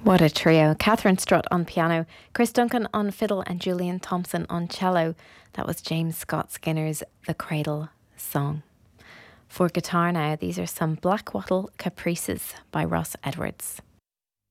What a trio. Catherine Strutt on piano, Chris Duncan on fiddle, and Julian Thompson on cello. That was James Scott Skinner's The Cradle song. For guitar now, these are some Blackwattle Caprices by Ross Edwards.